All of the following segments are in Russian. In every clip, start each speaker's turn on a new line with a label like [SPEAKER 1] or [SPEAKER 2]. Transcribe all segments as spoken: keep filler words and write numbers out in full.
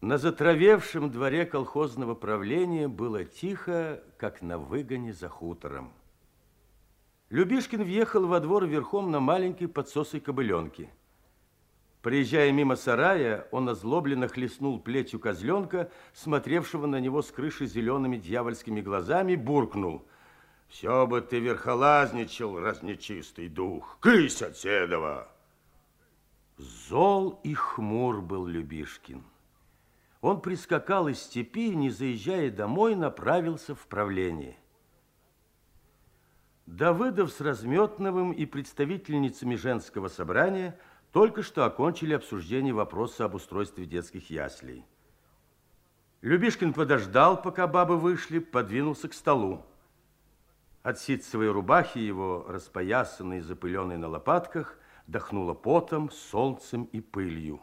[SPEAKER 1] На затравевшем дворе колхозного правления было тихо, как на выгоне за хутором. Любишкин въехал во двор верхом на маленькой подсосой кобыленке. Проезжая мимо сарая, он озлобленно хлестнул плетью козленка, смотревшего на него с крыши зелеными дьявольскими глазами, буркнул: «Все бы ты верхолазничал, раз нечистый дух! Кысь от седова!» Зол и хмур был Любишкин. Он прискакал из степи, не заезжая домой, направился в правление. Давыдов с Разметновым и представительницами женского собрания только что окончили обсуждение вопроса об устройстве детских яслей. Любишкин подождал, пока бабы вышли, подвинулся к столу. От ситцевой рубахи его, распоясанной и запыленной на лопатках, дохнуло потом, солнцем и пылью.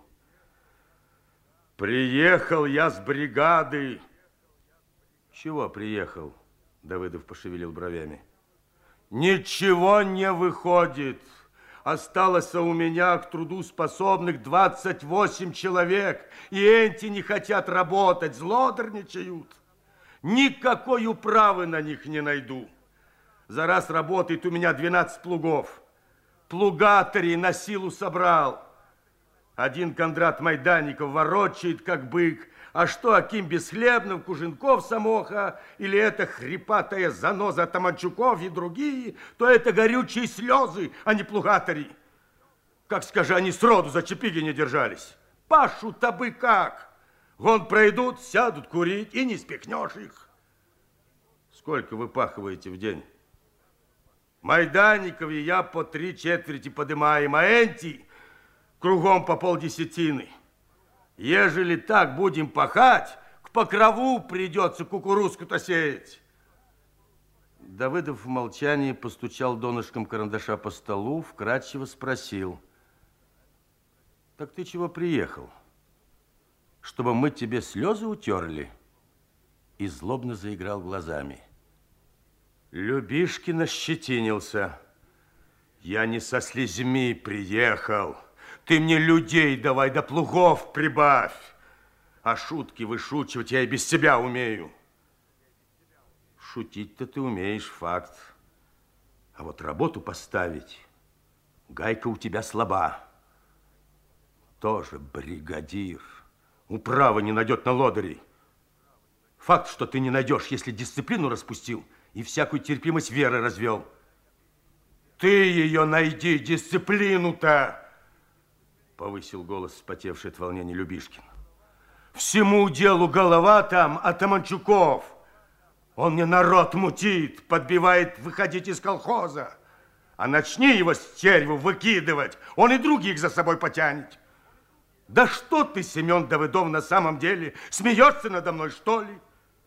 [SPEAKER 1] «Приехал я с бригады!» «Чего приехал?» Давыдов пошевелил бровями. «Ничего не выходит. Осталось у меня к труду способных двадцать восемь человек, и эти не хотят работать, злодорничают. Никакой управы на них не найду. За раз работает у меня двенадцать плугов. Плугатарей на силу собрал. Один Кондрат Майданников ворочает, как бык, а что Аким Бесхлебнов, Куженков, Самоха, или это хрипатая заноза Таманчуков и другие, то это горючие слезы, а не плугатари. Как, скажи, они сроду за чепиги не держались. Пашут-то бы как. Вон пройдут, сядут курить, и не спихнешь их. Сколько вы пахиваете в день? Майданникове я по три четверти подымаем, а энти кругом по полдесятины. Ежели так будем пахать, к покрову придется кукурузку-то сеять. Давыдов в молчании постучал донышком карандаша по столу, вкратчиво спросил: «Так ты чего приехал? Чтобы мы тебе слезы утерли?» И злобно заиграл глазами. Любишкин ощетинился. «Я не со слезьми приехал. Ты мне людей давай, да плугов прибавь. А шутки вышучивать я и без тебя умею». Шутить-то ты умеешь, факт. А вот работу поставить, гайка у тебя слаба. Тоже бригадир. Управа не найдет на лодырей. Факт, что ты не найдешь, если дисциплину распустил и всякую терпимость веры развел. Ты ее найди, дисциплину-то! Повысил голос вспотевший от волнения Любишкин. Всему делу голова там, а Таманчуков. Он мне народ мутит, подбивает выходить из колхоза. А начни его стерву выкидывать, он и других за собой потянет. Да что ты, Семен Давыдов, на самом деле? Смеешься надо мной, что ли?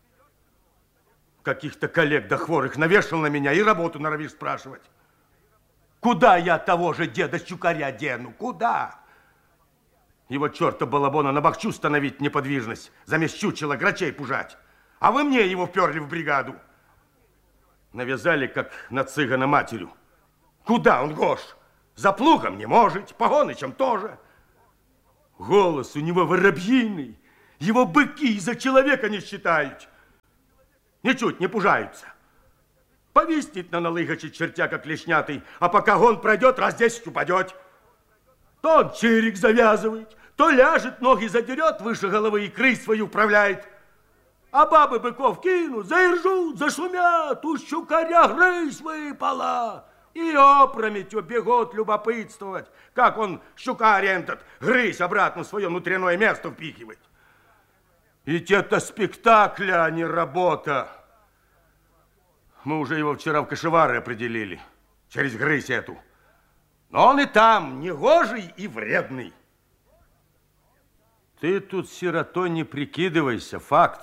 [SPEAKER 1] Каких-то коллег да хворых навешал на меня и работу норовишь спрашивать. Куда я того же деда Щукаря дену? Куда? Его черта балабона на бахчу становить неподвижность, замест чучела грачей пужать. А вы мне его вперли в бригаду. Навязали, как на цыгана матерю. Куда он, Гош? За плугом не может, Погонычем тоже. Голос у него воробьиный. Его быки за человека не считают. Ничуть не пужаются. Повиснет на налыгаче чертяка клешнятый, а пока он пройдет, раз десять упадет. То он чирик завязывает, то ляжет, ноги задерет выше головы и крысь свою управляет. А бабы быков кинут, заиржут, зашумят, у Щукаря грысь выпала. И опрометью бегут любопытствовать, как он, Щукарь этот, грысь обратно в свое внутреннее место впихивает. Ведь это спектакля, а не работа. Мы уже его вчера в кошевары определили, через грысь эту. Но он и там негожий и вредный. Ты тут сиротой не прикидывайся, факт.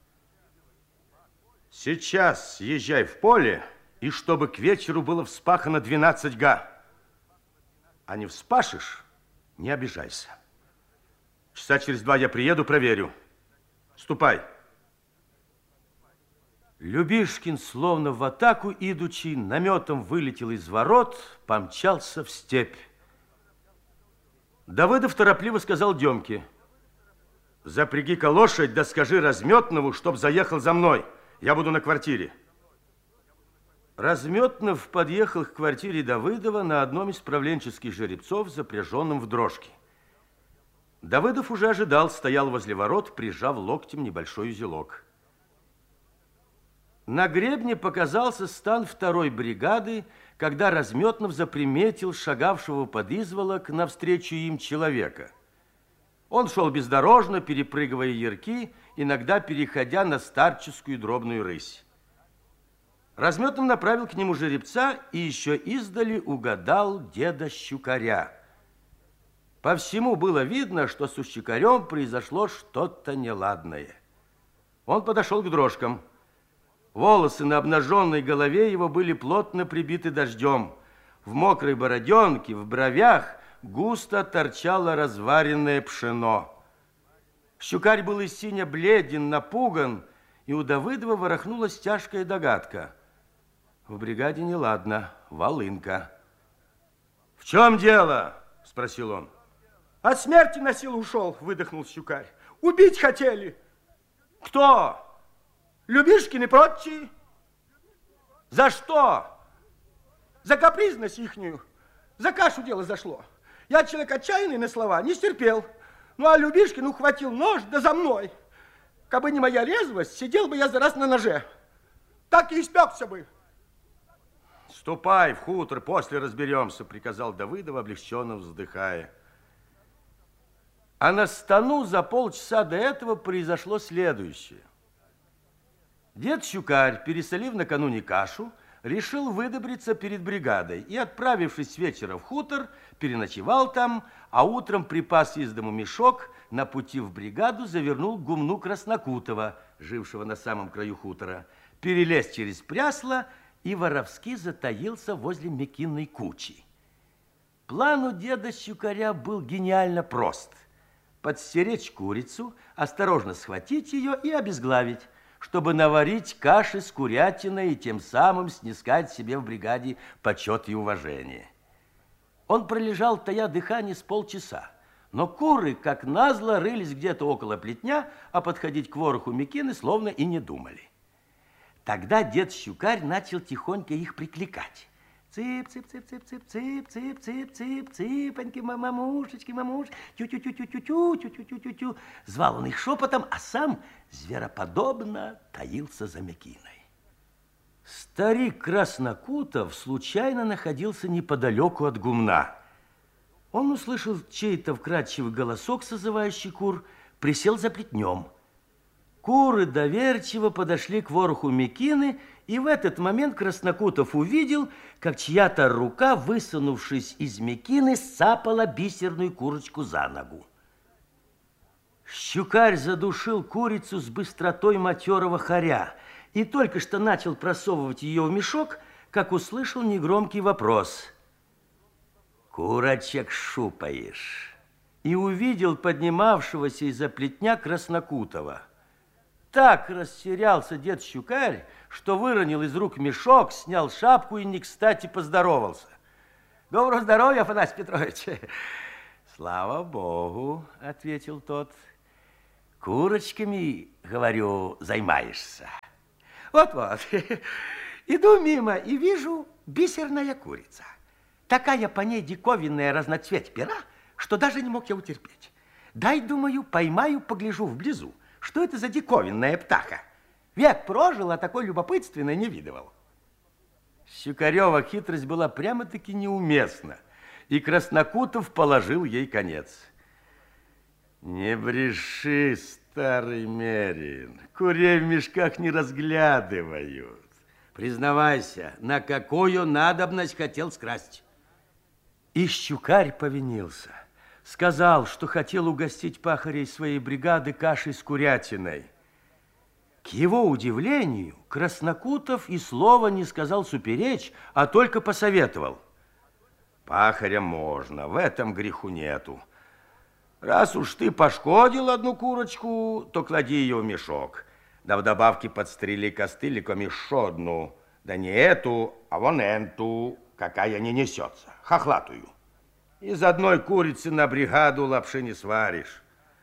[SPEAKER 1] Сейчас езжай в поле, и чтобы к вечеру было вспахано двенадцать га. А не вспашешь, не обижайся. Часа через два я приеду, проверю. Ступай. Любишкин, словно в атаку идучи, наметом вылетел из ворот, помчался в степь. Давыдов торопливо сказал Демке: Запряги-ка лошадь, да скажи Разметнову, чтоб заехал за мной. Я буду на квартире. Разметнов подъехал к квартире Давыдова на одном из правленческих жеребцов, запряженном в дрожки. Давыдов уже ожидал, стоял возле ворот, прижав локтем небольшой узелок. На гребне показался стан второй бригады, когда Разметнов заприметил шагавшего под изволок навстречу им человека. Он шел бездорожно, перепрыгивая ярки, иногда переходя на старческую дробную рысь. Разметнов направил к нему жеребца и еще издали угадал деда Щукаря. По всему было видно, что с Щукарем произошло что-то неладное. Он подошел к дрожкам. Волосы на обнаженной голове его были плотно прибиты дождем. В мокрой бороденке, в бровях густо торчало разваренное пшено. Щукарь был и сине бледен, напуган, и у Давыдова ворохнулась тяжкая догадка. В бригаде неладно, волынка. «В чем дело?» – спросил он.
[SPEAKER 2] «От смерти на силу ушел», – выдохнул Щукарь. «Убить хотели».
[SPEAKER 1] «Кто?»
[SPEAKER 2] «Любишкины прочие».
[SPEAKER 1] «За что?»
[SPEAKER 2] «За капризность ихнюю. За кашу дело зашло. Я человек отчаянный на слова, не стерпел. Ну, а Любишкин ухватил нож, да за мной. Кабы не моя резвость, сидел бы я за раз на ноже. Так и испекся бы».
[SPEAKER 1] «Ступай в хутор, после разберемся», – приказал Давыдов, облегченно вздыхая. А на стану за полчаса до этого произошло следующее. Дед Щукарь, пересолив накануне кашу, решил выдобриться перед бригадой и, отправившись с вечера в хутор, переночевал там, а утром припас из дому мешок, на пути в бригаду завернул к гумну Краснокутова, жившего на самом краю хутора, перелез через прясло и воровски затаился возле Мекинной кучи. План у деда Щукаря был гениально прост. Подстеречь курицу, осторожно схватить ее и обезглавить, чтобы наварить каши с курятиной и тем самым снискать себе в бригаде почет и уважение. Он пролежал, тая дыхание, с полчаса, но куры, как назло, рылись где-то около плетня, а подходить к вороху Мекины словно и не думали. Тогда дед Щукарь начал тихонько их прикликать. Цып, цып, цып, цып, цып, цып, цып, цып, цып, цыпоньки, мамушечки, мамуш, тю-тю-тю-тю-тю, тю-тю-тю-тю-тю. Звал он их шепотом, а сам звероподобно таился за Мекиной. Старик Краснокутов случайно находился неподалеку от гумна. Он услышал чей-то вкрадчивый голосок, созывающий кур, присел за плетнем. Куры доверчиво подошли к вороху Мекины, и в этот момент Краснокутов увидел, как чья-то рука, высунувшись из Мекины, сцапала бисерную курочку за ногу. Щукарь задушил курицу с быстротой матерого хоря и только что начал просовывать ее в мешок, как услышал негромкий вопрос. «Курочек шупаешь?» И увидел поднимавшегося из-за плетня Краснокутова. Так растерялся дед Щукарь, что выронил из рук мешок, снял шапку и не кстати поздоровался. «Доброго здоровья, Афанасий Петрович!» «Слава Богу!» – ответил тот. «Курочками, говорю, займаешься?»
[SPEAKER 2] «Вот-вот. Иду мимо и вижу бисерная курица. Такая по ней диковинная разноцветь пера, что даже не мог я утерпеть. Дай, думаю, поймаю, погляжу вблизу. Что это за диковинная птаха? Век прожил, а такой любопытственной не видывал».
[SPEAKER 1] Щукарева хитрость была прямо-таки неуместна, и Краснокутов положил ей конец. «Не бреши, старый мерин, курей в мешках не разглядывают. Признавайся, на какую надобность хотел скрасть?» И Щукарь повинился. Сказал, что хотел угостить пахарей своей бригады кашей с курятиной. К его удивлению, Краснокутов и слова не сказал суперечь, а только посоветовал. «Пахарям можно, в этом греху нету. Раз уж ты пошкодил одну курочку, то клади ее в мешок. Да в добавке подстрели костыликом еще одну. Да не эту, а вон эту, какая не несется, хохлатую. Из одной курицы на бригаду лапши не сваришь.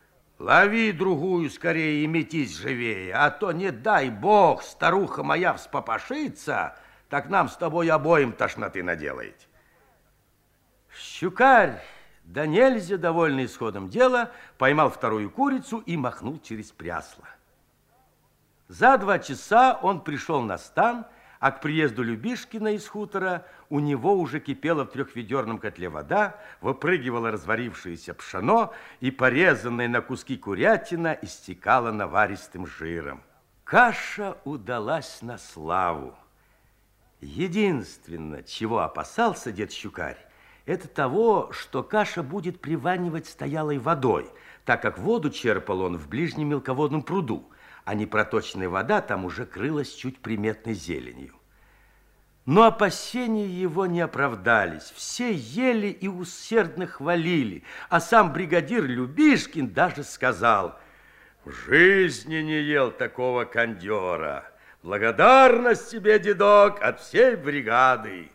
[SPEAKER 1] Лови другую скорее и метись живее, а то, не дай бог, старуха моя вспопошится, так нам с тобой обоим тошноты наделает.
[SPEAKER 2] Щукарь, да нельзя довольный исходом дела, поймал вторую курицу и махнул через прясло. За два часа он пришел на стан, а к приезду Любишкина из хутора у него уже кипела в трехведерном котле вода, выпрыгивало разварившееся пшено, и порезанная на куски курятина истекала наваристым жиром. Каша удалась на славу. Единственное, чего опасался дед Щукарь, это того, что каша будет приванивать стоялой водой, так как воду черпал он в ближнем мелководном пруду, а непроточная вода там уже крылась чуть приметной зеленью. Но опасения его не оправдались. Все ели и усердно хвалили, а сам бригадир Любишкин даже сказал: «В жизни не ел такого кондера. Благодарность тебе, дедок, от всей бригады».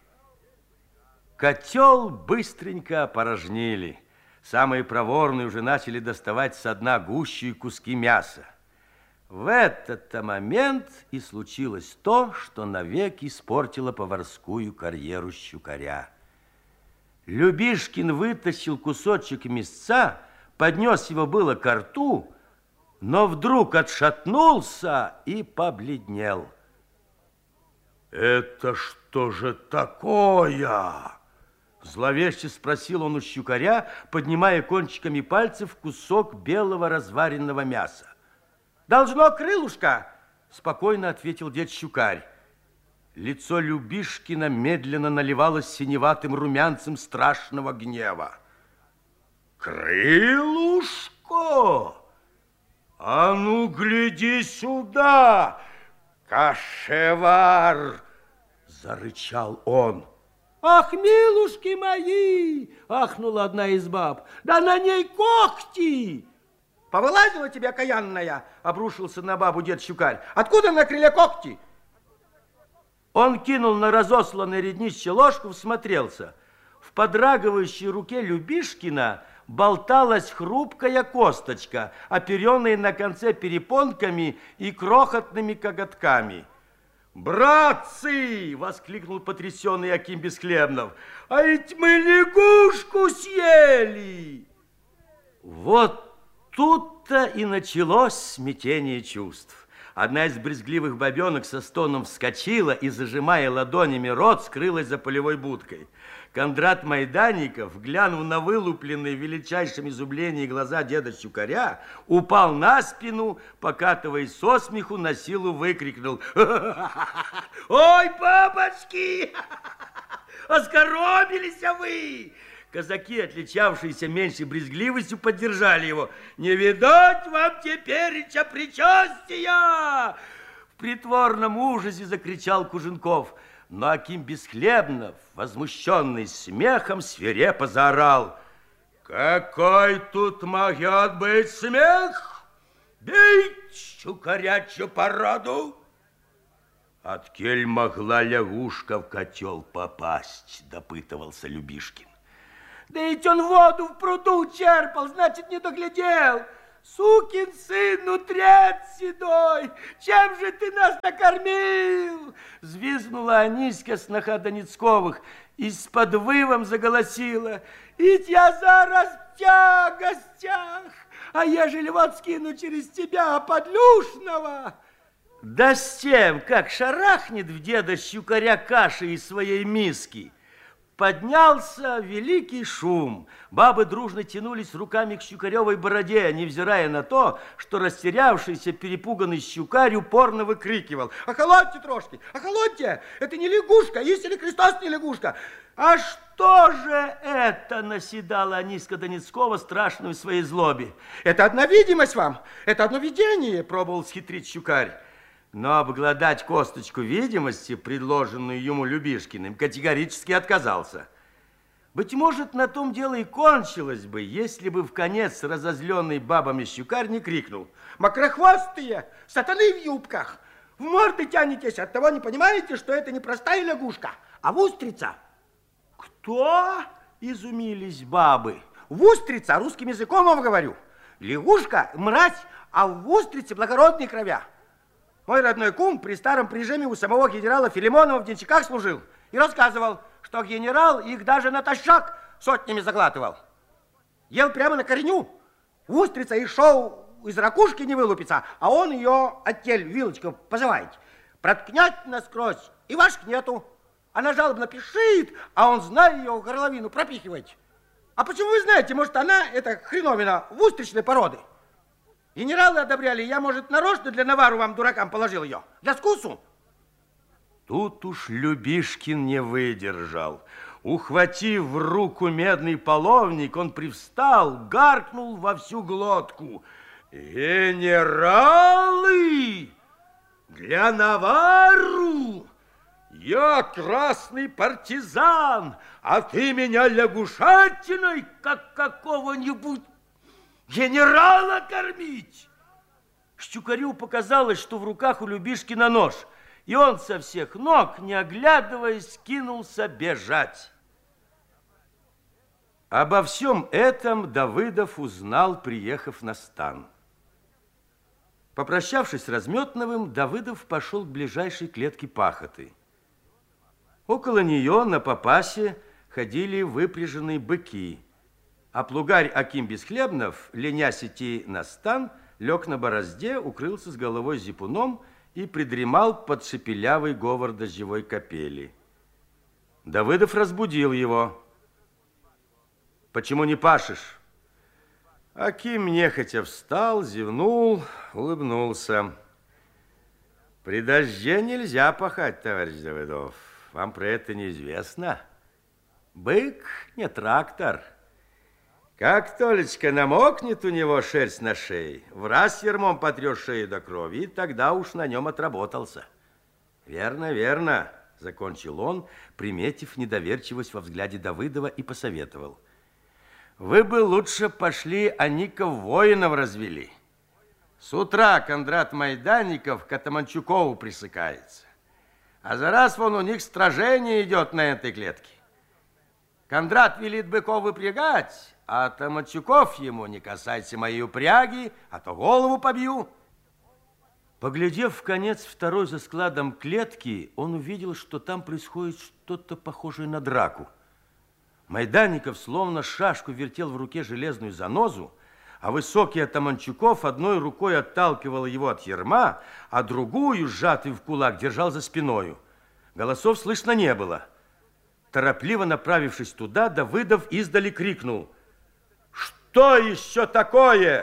[SPEAKER 2] Котел быстренько опорожнили. Самые проворные уже начали доставать со дна гущу и куски мяса. В этот-то момент и случилось то, что навек испортило поварскую карьеру Щукаря. Любишкин вытащил кусочек мясца, поднес его было ко рту, но вдруг отшатнулся и побледнел. «Это что же такое?» Зловеще спросил он у Щукаря, поднимая кончиками пальцев кусок белого разваренного мяса. «Должно крылышко!» – спокойно ответил дед Щукарь. Лицо Любишкина медленно наливалось синеватым румянцем страшного гнева. «Крылышко? А ну, гляди сюда, кашевар!» – зарычал он.
[SPEAKER 3] «Ах, милушки мои!» – ахнула одна из баб. «Да на ней когти!»
[SPEAKER 2] «Повылазила тебя, каянная!» – обрушился на бабу дед Щукарь. «Откуда на крыле когти?» Он кинул на разосланное реднище ложку, всмотрелся. В подрагивающей руке Любишкина болталась хрупкая косточка, оперенная на конце перепонками и крохотными коготками. «Братцы!» – воскликнул потрясенный Аким Бесхлебнов. «А ведь мы лягушку съели!» Вот тут-то и началось смятение чувств. Одна из брезгливых бабенок со стоном вскочила и, зажимая ладонями рот, скрылась за полевой будкой. Кондрат Майданников, глянув на вылупленные в величайшем изумлении глаза деда Щукаря, упал на спину, покатываясь со смеху, на силу выкрикнул: «Ой, бабочки! Оскоромились вы!» Казаки, отличавшиеся меньшей брезгливостью, поддержали его. «Не видать вам тепереча причастия!» В притворном ужасе закричал Куженков. Но Аким Бесхлебнов, возмущенный смехом, свирепо заорал: «Какой тут может быть смех? Бить щукарячью породу!» «Откель могла лягушка в котел попасть?» – допытывался Любишкин.
[SPEAKER 3] «Да ведь он воду в пруду черпал, значит, не доглядел! Сукин сын, нутрец седой, чем же ты нас накормил?» Звизнула Аниська, сноха Донецковых, и с подвывом заголосила: «Ведь я зараз в тягостях, а ежели вот скину через тебя подлюшного!»
[SPEAKER 2] Да с тем, как шарахнет в деда Щукаря каши из своей миски, поднялся великий шум. Бабы дружно тянулись руками к Щукаревой бороде, невзирая на то, что растерявшийся, перепуганный Щукарь упорно выкрикивал: «Охолодьте, трошки, охолодьте! Это не лягушка, истинный Христос не лягушка!» «А что же это?» – наседала Аниська Донецкова, страшную в своей злобе. «Это одна видимость вам, это одно видение!» – пробовал схитрить Щукарь. Но обглодать косточку видимости, предложенную ему Любишкиным, категорически отказался. Быть может, на том дело и кончилось бы, если бы вконец разозленный бабами Щукарь не крикнул: «Мокрохвостые, сатаны в юбках! В морды тянетесь, оттого не понимаете, что это не простая лягушка, а устрица!» «Кто?» – изумились бабы. «Устрица, русским языком вам говорю. Лягушка – мразь, а в устрице благородные кровя. Мой родной кум при старом прижиме у самого генерала Филимонова в Денщиках служил и рассказывал, что генерал их даже натощак сотнями заглатывал. Ел прямо на кореню. Устрица и шоу из ракушки не вылупится, а он ее оттель вилочкой позывает. Проткнет насквозь, и ваших нету. Она жалобно пишет, а он, зная ее, в горловину пропихивает. А почему вы знаете, может, она, эта хреновина, в устричной породы? Генералы одобряли, я, может, нарочно для навару вам, дуракам, положил ее. Для вкусу.
[SPEAKER 1] Тут уж Любишкин не выдержал. Ухватив в руку медный половник, он привстал, гаркнул во всю глотку. Генералы! Для навару! Я красный партизан, а ты меня лягушатиной, как какого-нибудь генерала кормить.
[SPEAKER 3] Щукарю показалось, что в руках у Любишкина нож, и он со всех ног, не оглядываясь, кинулся бежать.
[SPEAKER 1] Обо всем этом Давыдов узнал, приехав на стан. Попрощавшись с Разметновым, Давыдов пошел к ближайшей клетке пахоты. Около нее на попасе ходили выпряженные быки, а плугарь Аким Бесхлебнов, ленясь идти на стан, лег на борозде, укрылся с головой зипуном и придремал под шепелявый говор дождевой капели. Давыдов разбудил его. «Почему не пашешь?» Аким нехотя встал, зевнул, улыбнулся. «При дожде нельзя пахать, товарищ Давыдов. Вам про это неизвестно. Бык не трактор. Как толечко намокнет у него шерсть на шее, в раз ермом потрешь шею до крови, и тогда уж на нем отработался». «Верно, верно», — закончил он, приметив недоверчивость во взгляде Давыдова, и посоветовал. «Вы бы лучше пошли Аников воинов развели. С утра Кондрат Майданников к Атаманчукову присыкается. А за раз вон у них стражение идет на этой клетке. Кондрат велит быков выпрягать, а Атаманчуков ему: не касайся моей упряги, а то голову побью». Поглядев в конец второй за складом клетки, он увидел, что там происходит что-то похожее на драку. Майданников словно шашку вертел в руке железную занозу, а высокий Атаманчуков одной рукой отталкивал его от ярма, а другую, сжатый в кулак, держал за спиною. Голосов слышно не было. Торопливо направившись туда, Давыдов издали крикнул: «Что еще такое?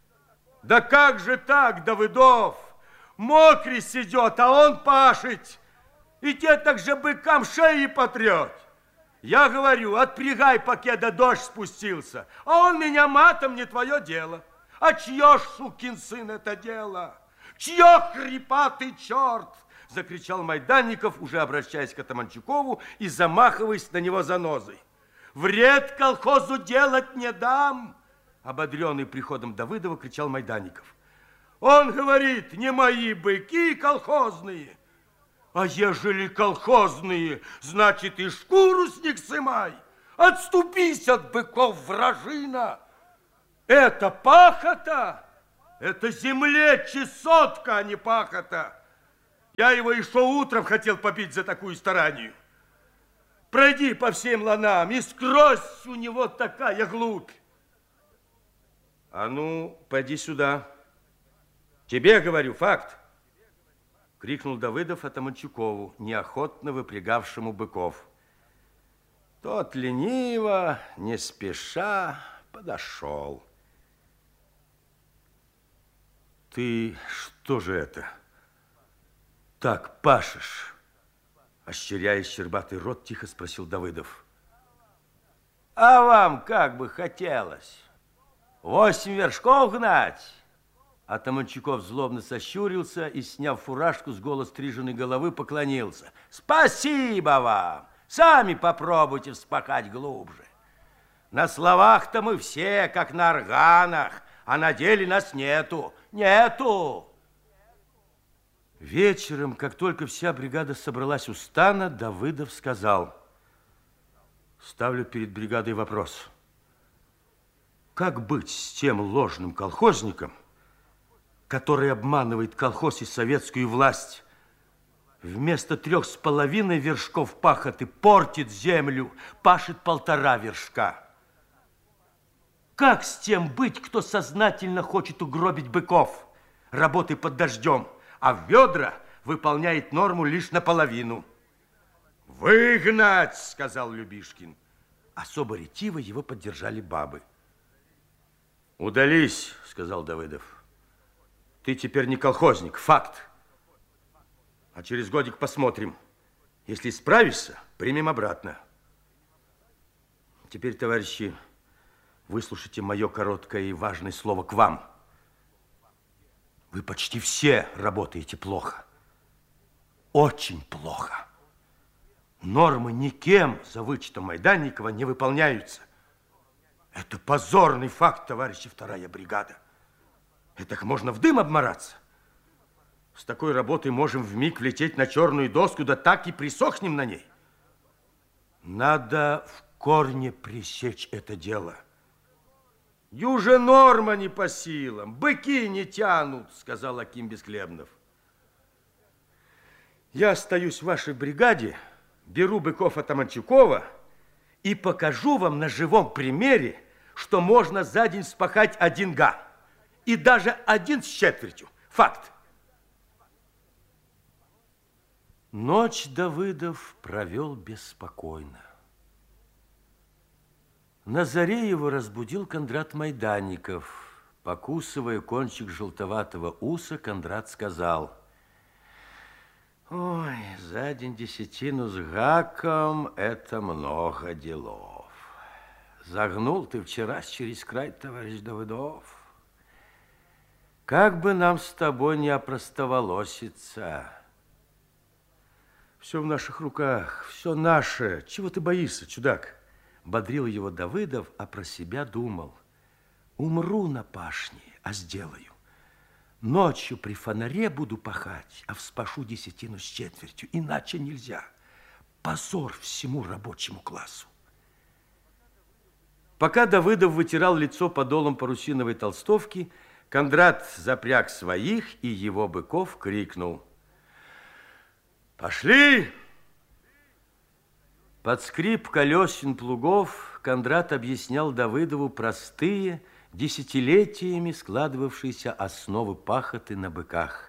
[SPEAKER 1] Да как же так, Давыдов? Мокрис идет, а он пашет, и те так же быкам шеи потрет. Я говорю, отпрягай, покеда дождь спустился, а он меня матом: не твое дело. А чье ж, сукин сын, это дело? Чье, хрипатый черт?» Закричал Майданников, уже обращаясь к Атаманчукову и замахиваясь на него занозой. «Вред колхозу делать не дам!» Ободренный приходом Давыдова кричал Майданников. «Он говорит, не мои быки колхозные. А ежели колхозные, значит, и шкуру с них сымай. Отступись от быков, вражина. Это пахота, это земле чесотка, а не пахота. Я его еще утром хотел побить за такую старанию. Пройди по всем ланам, и скрозь у него такая глубь». «А ну, пойди сюда. Тебе говорю, факт!» Крикнул Давыдов Атаманчукову, неохотно выпрягавшему быков. Тот лениво, не спеша, подошел. «Ты что же это? Так пашешь?» Ощеряя щербатый рот, тихо спросил Давыдов. «А вам как бы хотелось? Восемь вершков гнать?» Атаманчуков злобно сощурился и, сняв фуражку с голо стриженной головы, поклонился. «Спасибо вам! Сами попробуйте вспахать глубже. На словах-то мы все, как на органах, а на деле нас нету. Нету!» Вечером, как только вся бригада собралась у стана, Давыдов сказал: «Ставлю перед бригадой вопрос.
[SPEAKER 2] Как быть с тем ложным колхозником, который обманывает колхоз и советскую власть? Вместо трех с половиной вершков пахоты портит землю, пашет полтора вершка. Как с тем быть, кто сознательно хочет угробить быков, работой под дождем, а в ведра выполняет норму лишь наполовину?
[SPEAKER 1] Выгнать, сказал Любишкин.
[SPEAKER 2] Особо ретиво его поддержали бабы.
[SPEAKER 1] Удались, сказал Давыдов. Ты теперь не колхозник, факт. А через годик посмотрим. Если справишься, примем обратно.
[SPEAKER 2] Теперь, товарищи, выслушайте мое короткое и важное слово к вам. Вы почти все работаете плохо. Очень плохо. Нормы никем, за вычетом Майданникова, не выполняются. Это позорный факт, товарищи, вторая бригада. Это можно в дым обмораться. С такой работой можем вмиг влететь на черную доску, да так и присохнем на ней. Надо в корне пресечь это дело.
[SPEAKER 1] Юже норма не по силам, быки не тянут, сказал Аким Бесхлебнов.
[SPEAKER 2] Я остаюсь в вашей бригаде, беру быков от Аманчукова и покажу вам на живом примере, что можно за день спахать один га. И даже один с четвертью. Факт. Ночь Давыдов провел беспокойно. На заре его разбудил Кондрат Майданников. Покусывая кончик желтоватого уса, Кондрат сказал: ой, за день десятину с гаком – это много делов. Загнул ты вчера через край, товарищ Давыдов. Как бы нам с тобой не опростоволоситься. Все в наших руках, все наше. Чего ты боишься, чудак? Бодрил его Давыдов, а про себя думал: умру на пашне, а сделаю. Ночью при фонаре буду пахать, а вспашу десятину с четвертью. Иначе нельзя. Позор всему рабочему классу. Пока Давыдов вытирал лицо подолом парусиновой толстовки, Кондрат запряг своих и его быков, крикнул: пошли! Под скрип колесин плугов Кондрат объяснял Давыдову простые, десятилетиями складывавшиеся основы пахоты на быках.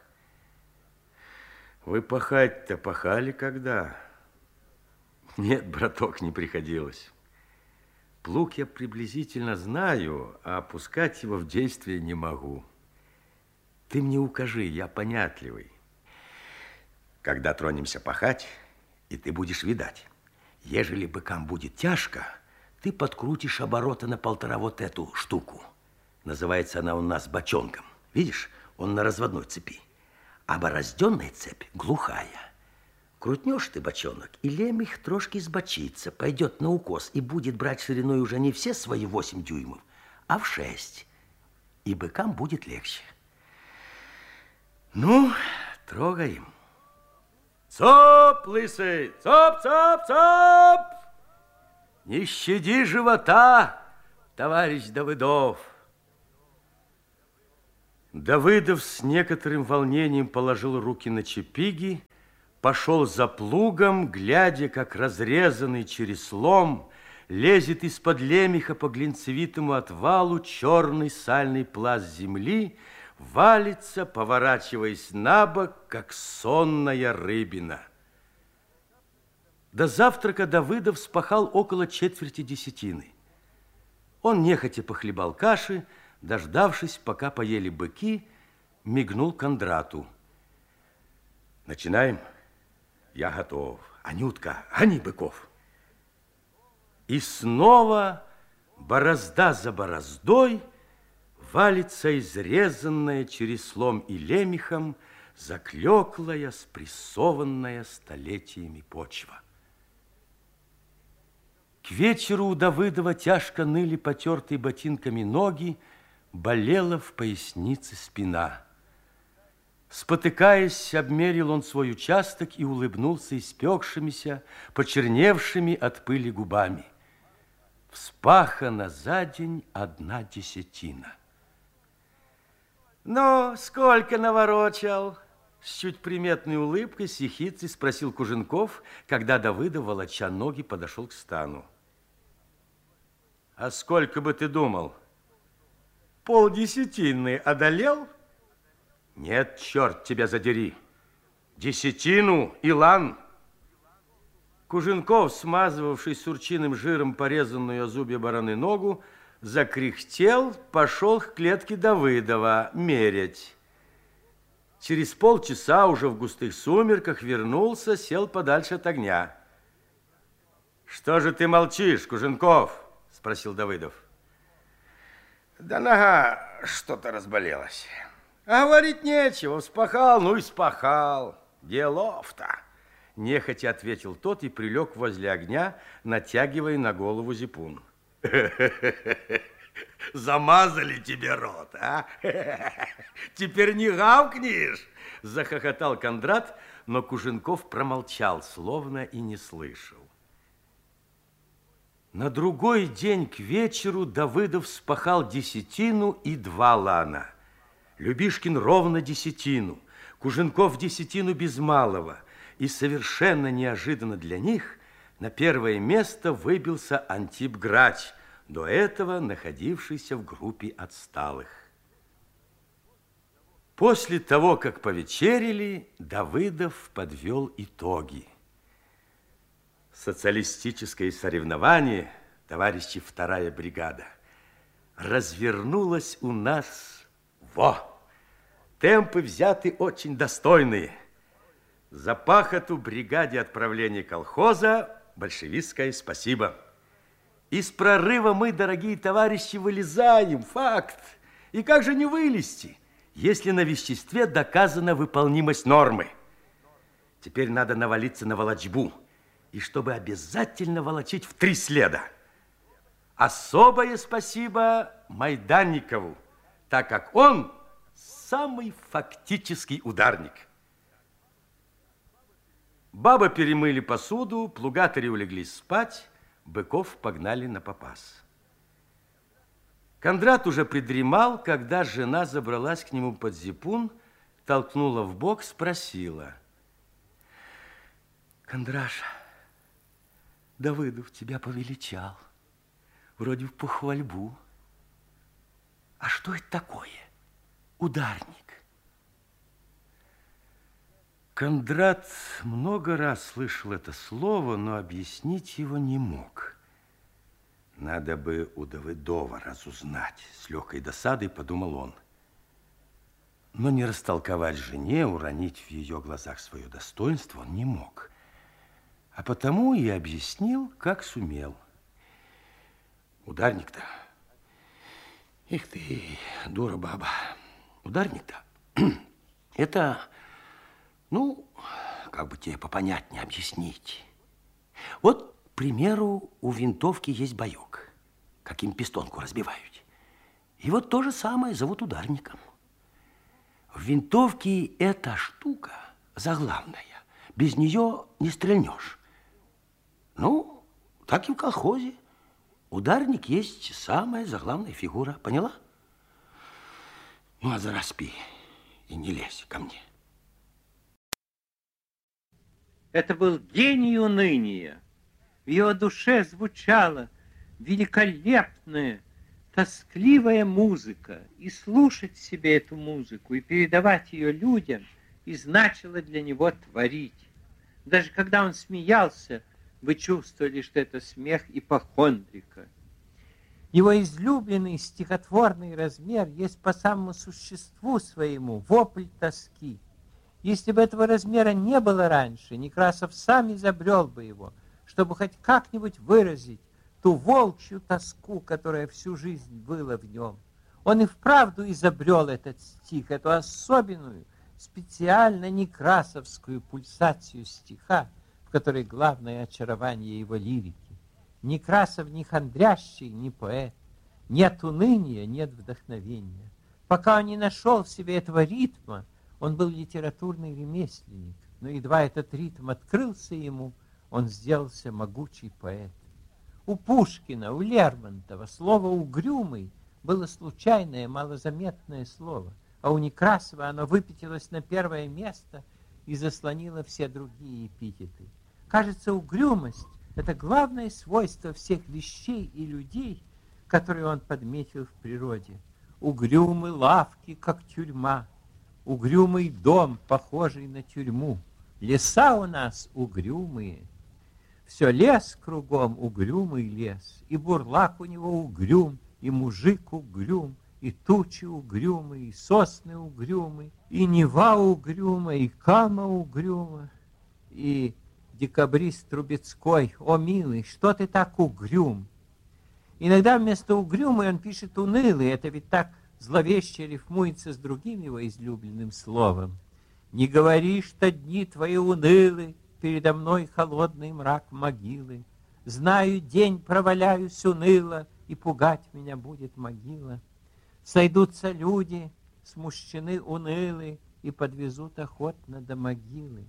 [SPEAKER 2] Вы пахать-то пахали когда? Нет, браток, не приходилось. Плуг я приблизительно знаю, а опускать его в действие не могу. Ты мне укажи, я понятливый. Когда тронемся пахать, и ты будешь видать, ежели быкам будет тяжко, ты подкрутишь обороты на полтора вот эту штуку. Называется она у нас бочонком. Видишь, он на разводной цепи. А борозденная цепь глухая. Крутнешь ты бочонок, и лемех трошки сбочится, пойдет на укос и будет брать шириной уже не все свои восемь дюймов, а в шесть. И быкам будет легче. Ну, трогаем. Цоп, лысый, цоп, цоп, цоп! Не щади живота, товарищ Давыдов. Давыдов с некоторым волнением положил руки на чепиги, пошел за плугом, глядя, как разрезанный через лом лезет из-под лемеха по глинцевитому отвалу черный сальный пласт земли, валится, поворачиваясь на бок, как сонная рыбина. До завтрака Давыдов спахал около четверти десятины. Он нехотя похлебал каши, дождавшись, пока поели быки, мигнул Кондрату. Начинаем? Я готов. Анютка, гони быков. И снова борозда за бороздой валится изрезанная через лом и лемехом, заклеклая, спрессованная столетиями почва. К вечеру у Давыдова тяжко ныли потертые ботинками ноги, болела в пояснице спина. Спотыкаясь, обмерил он свой участок и улыбнулся испекшимися, почерневшими от пыли губами. В вспахана за день одна десятина. Ну, сколько наворочал? С чуть приметной улыбкой, с ехицей спросил Куженков, когда Давыдов, волоча ноги, подошел к стану. А сколько бы ты думал? Полдесятины одолел? Нет, черт тебя задери. Десятину, Илан. Куженков, смазывавший сурчиным жиром порезанную о зубья бараны ногу, закряхтел, пошел к клетке Давыдова мерять. Через полчаса уже в густых сумерках вернулся, сел подальше от огня. Что же ты молчишь, Куженков? Спросил Давыдов.
[SPEAKER 1] Да нога что-то разболелась.
[SPEAKER 2] А говорить нечего, вспахал, ну и спахал. Делов-то. Нехотя ответил тот и прилег возле огня, натягивая на голову зипун.
[SPEAKER 1] Замазали тебе рот, а? Теперь не гавкнешь?
[SPEAKER 2] Захохотал Кондрат, но Куженков промолчал, словно и не слышал. На другой день к вечеру Давыдов вспахал десятину и два лана. Любишкин ровно десятину, Куженков десятину без малого. И совершенно неожиданно для них на первое место выбился Антип Грач, до этого находившийся в группе отсталых. После того, как повечерили, Давыдов подвел итоги. Социалистическое соревнование, товарищи, вторая бригада, развернулось у нас. Во! Темпы взяты очень достойные. За пахоту бригаде отправления колхоза большевистское спасибо. Из прорыва мы, дорогие товарищи, вылезаем, факт. И как же не вылезти, если на веществе доказана выполнимость нормы? Теперь надо навалиться на волочбу, и чтобы обязательно волочить в три следа. Особое спасибо Майданникову, так как он самый фактический ударник. Бабы перемыли посуду, плугатари улеглись спать, быков погнали на попас. Кондрат уже придремал, когда жена забралась к нему под зипун, толкнула в бок, спросила. Кондраша, Давыдов тебя повеличал, вроде в похвальбу. А что это такое? Ударник. Кондрат много раз слышал это слово, но объяснить его не мог. Надо бы у Давыдова разузнать, с легкой досадой подумал он. Но не растолковать жене, уронить в ее глазах свое достоинство он не мог. А потому и объяснил, как сумел. Ударник-то, их ты, дура баба, ударник-то, это... Ну, как бы тебе попонятнее объяснить. Вот, к примеру, у винтовки есть боек, каким пистонку разбивают. И вот то же самое зовут ударником. В винтовке эта штука заглавная. Без нее не стрельнешь. Ну, так и в колхозе. Ударник есть самая заглавная фигура. Поняла? Ну, а зараспи и не лезь ко мне.
[SPEAKER 4] Это был гений уныния. В его душе звучала великолепная, тоскливая музыка. И слушать себе эту музыку, и передавать ее людям, и значило для него творить. Даже когда он смеялся, вы чувствовали, что это смех ипохондрика. Его излюбленный стихотворный размер есть по самому существу своему вопль тоски. Если бы этого размера не было раньше, Некрасов сам изобрел бы его, чтобы хоть как-нибудь выразить ту волчью тоску, которая всю жизнь была в нем. Он и вправду изобрел этот стих, эту особенную, специально некрасовскую пульсацию стиха, в которой главное очарование его лирики. Некрасов не хандрящий, не поэт. Нет уныния, нет вдохновения. Пока он не нашел в себе этого ритма, он был литературный ремесленник, но едва этот ритм открылся ему, он сделался могучий поэт. У Пушкина, у Лермонтова слово «угрюмый» было случайное, малозаметное слово, а у Некрасова оно выпятилось на первое место и заслонило все другие эпитеты. Кажется, угрюмость — это главное свойство всех вещей и людей, которые он подметил в природе. Угрюмы лавки, как тюрьма, угрюмый дом, похожий на тюрьму. Леса у нас угрюмые. Все лес кругом, угрюмый лес, и бурлак у него угрюм, и мужик угрюм, и тучи угрюмы, и сосны угрюмы, и Нева угрюма, и Кама угрюма, и декабрист Трубецкой: «О, милый, что ты так угрюм?» Иногда вместо угрюмый он пишет унылый, это ведь так зловеще рифмуется с другим его излюбленным словом. «Не говори, что дни твои унылы, передо мной холодный мрак могилы. Знаю, день проваляюсь уныло, и пугать меня будет могила. Сойдутся люди, смущены унылы, и подвезут охотно до могилы».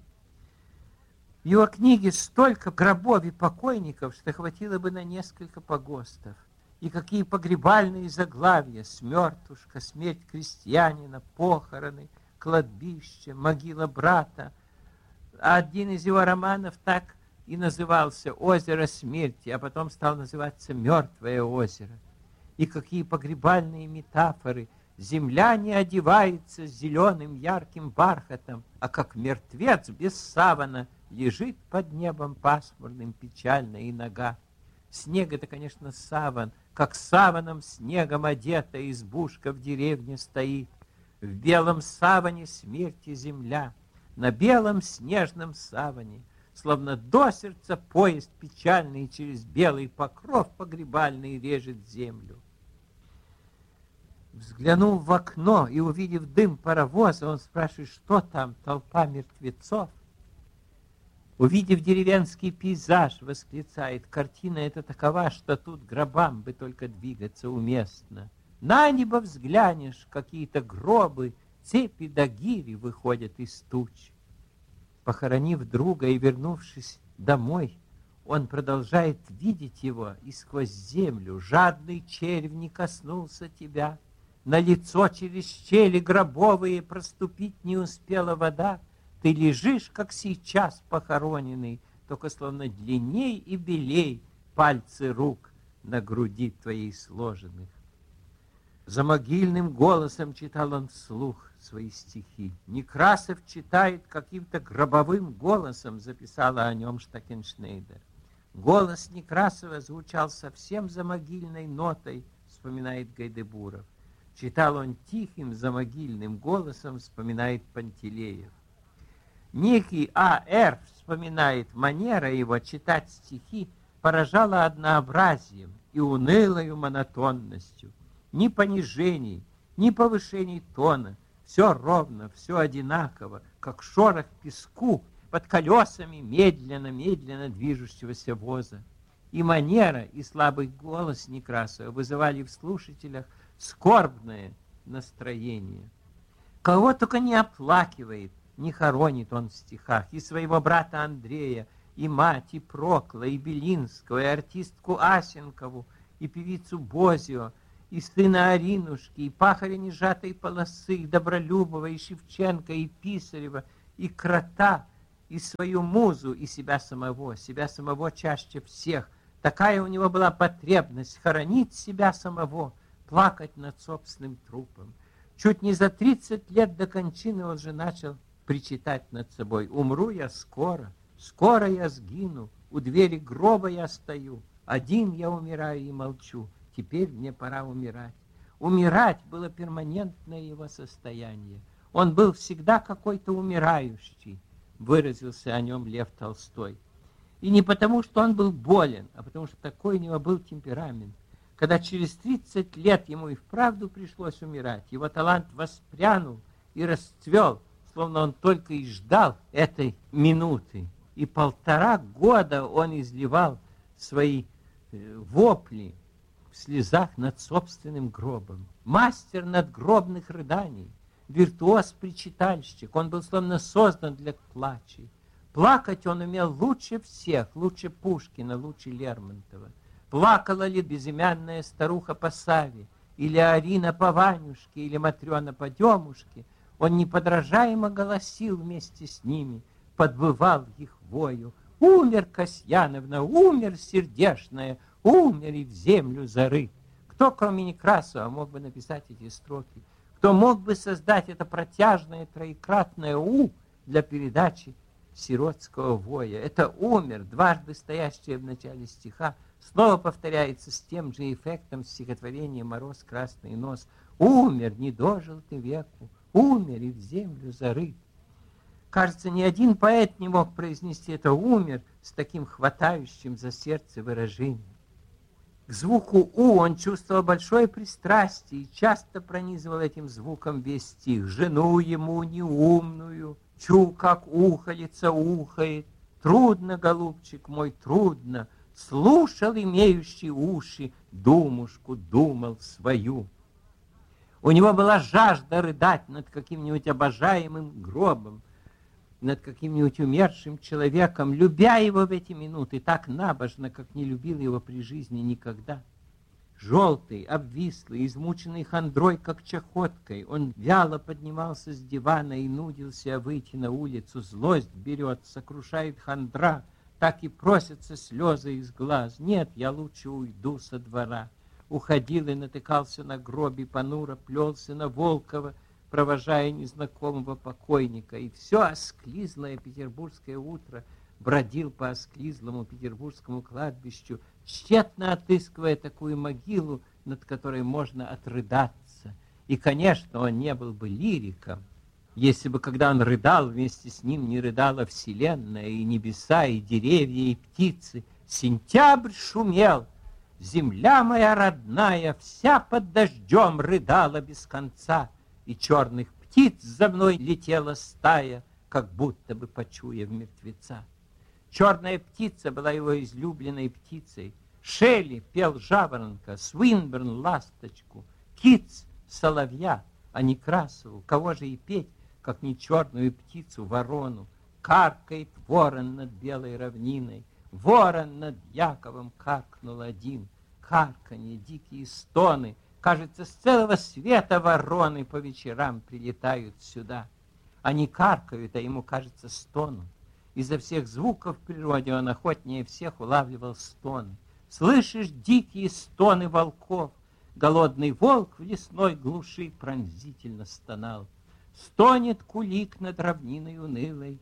[SPEAKER 4] В его книге столько гробов и покойников, что хватило бы на несколько погостов. И какие погребальные заглавия: смертушка, смерть крестьянина, похороны, кладбище, могила брата. А один из его романов так и назывался «Озеро смерти», а потом стал называться «Мертвое озеро». И какие погребальные метафоры: земля не одевается зеленым ярким бархатом, а как мертвец без савана лежит под небом пасмурным печально и нога. Снег — это, конечно, саван, как саваном снегом одета избушка в деревне стоит. В белом саване смерти земля, на белом снежном саване, словно до сердца поезд печальный через белый покров погребальный режет землю. Взглянув в окно и увидев дым паровоза, он спрашивает, что там, толпа мертвецов. Увидев деревенский пейзаж, восклицает: картина эта такова, что тут гробам бы только двигаться уместно. На небо взглянешь, какие-то гробы, цепи да гири выходят из туч. Похоронив друга и вернувшись домой, он продолжает видеть его, и сквозь землю жадный червь не коснулся тебя. На лицо через щели гробовые проступить не успела вода. Ты лежишь, как сейчас похороненный, только словно длинней и белей пальцы рук на груди твоей сложенных. За могильным голосом читал он вслух свои стихи. Некрасов читает каким-то гробовым голосом, записала о нем Штакеншнейдер. Голос Некрасова звучал совсем за могильной нотой, вспоминает Гайдебуров. Читал он тихим замогильным голосом, вспоминает Пантелеев. Некий А Р вспоминает, манера его читать стихи поражала однообразием и унылою монотонностью. Ни понижений, ни повышений тона, все ровно, все одинаково, как шорох песку под колесами медленно-медленно движущегося воза. И манера, и слабый голос Некрасова вызывали в слушателях скорбное настроение. Кого только не оплакивает, не хоронит он в стихах: и своего брата Андрея, и мать, и Прокла, и Белинского, и артистку Асенкову, и певицу Бозио, и сына Аринушки, и пахаря нежатой полосы, и Добролюбова, и Шевченко, и Писарева, и Крота, и свою музу, и себя самого, себя самого чаще всех. Такая у него была потребность хоронить себя самого, плакать над собственным трупом. Чуть не за тридцать лет до кончины он же начал причитать над собой: умру я скоро, скоро я сгину, у двери гроба я стою, один я умираю и молчу, теперь мне пора умирать. Умирать было перманентное его состояние. Он был всегда какой-то умирающий, выразился о нем Лев Толстой. И не потому, что он был болен, а потому, что такой у него был темперамент. Когда через тридцать лет ему и вправду пришлось умирать, его талант воспрянул и расцвел, словно он только и ждал этой минуты. И полтора года он изливал свои вопли в слезах над собственным гробом. Мастер надгробных рыданий, виртуоз-причитальщик, он был словно создан для плачей. Плакать он умел лучше всех, лучше Пушкина, лучше Лермонтова. Плакала ли безымянная старуха по Саве, или Арина по Ванюшке, или Матрена по Демушке, он неподражаемо голосил вместе с ними, подвывал их вою. Умер Касьяновна, умер сердешная, умер и в землю зарыт. Кто, кроме Некрасова, мог бы написать эти строки? Кто мог бы создать это протяжное троекратное «у» для передачи сиротского воя? Это «умер», дважды стоящее в начале стиха, снова повторяется с тем же эффектом в стихотворении «Мороз, красный нос». Умер, не дожил ты веку, умер и в землю зарыт. Кажется, ни один поэт не мог произнести это «умер» с таким хватающим за сердце выражением. К звуку «у» он чувствовал большое пристрастие и часто пронизывал этим звуком весь стих. Жену ему неумную, чу, как ухолица ухает. Трудно, голубчик мой, трудно. Слушал имеющий уши, думушку думал свою. У него была жажда рыдать над каким-нибудь обожаемым гробом, над каким-нибудь умершим человеком, любя его в эти минуты так набожно, как не любил его при жизни никогда. Желтый, обвислый, измученный хандрой, как чахоткой, он вяло поднимался с дивана и нудился выйти на улицу. Злость берет, сокрушает хандра, так и просятся слезы из глаз. Нет, я лучше уйду со двора. Уходил и натыкался на гроб, и понуро плелся на Волкова, провожая незнакомого покойника, и все осклизлое петербургское утро бродил по осклизлому петербургскому кладбищу, тщетно отыскивая такую могилу, над которой можно отрыдаться. И, конечно, он не был бы лириком, если бы, когда он рыдал, вместе с ним не рыдала вселенная, и небеса, и деревья, и птицы. Сентябрь шумел, земля моя родная, вся под дождем рыдала без конца, и черных птиц за мной летела стая, как будто бы почуяв мертвеца. Черная птица была его излюбленной птицей. Шелли пел жаворонка, Свинберн — ласточку, Китс — соловья, а Некрасову кого же и петь, как не черную птицу, ворону. Каркает ворон над белой равниной, ворон над Яковом каркнул один. Карканье, дикие стоны, кажется, с целого света вороны по вечерам прилетают сюда. Они каркают, а ему, кажется, стонут. Изо всех звуков в природе он охотнее всех улавливал стоны. Слышишь дикие стоны волков? Голодный волк в лесной глуши пронзительно стонал. Стонет кулик над равниной унылой,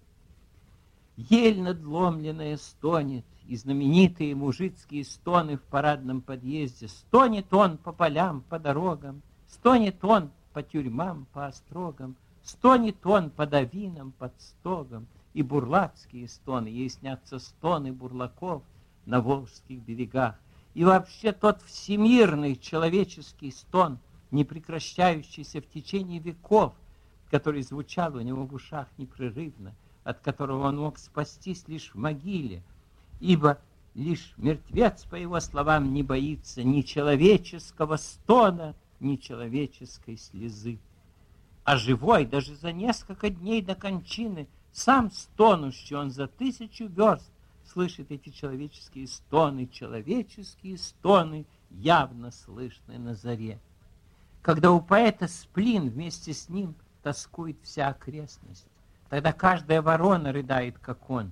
[SPEAKER 4] ель надломленная стонет, и знаменитые мужицкие стоны в парадном подъезде. Стонет он по полям, по дорогам, стонет он по тюрьмам, по острогам, стонет он по давинам, под стогом. И бурлацкие стоны, ей снятся стоны бурлаков на волжских берегах. И вообще тот всемирный человеческий стон, не прекращающийся в течение веков, который звучал у него в ушах непрерывно, от которого он мог спастись лишь в могиле, ибо лишь мертвец, по его словам, не боится ни человеческого стона, ни человеческой слезы. А живой даже за несколько дней до кончины, сам стонущий, он за тысячу верст слышит эти человеческие стоны, человеческие стоны, явно слышны на заре. Когда у поэта сплин, вместе с ним тоскует вся окрестность, тогда каждая ворона рыдает, как он.